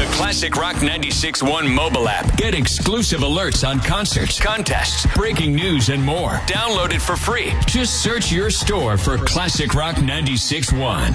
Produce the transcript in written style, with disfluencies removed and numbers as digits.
the Classic Rock 96.1 mobile app. Get exclusive alerts on concerts, contests, breaking news, and more. Download it for free. Just search your store for Classic Rock 96.1.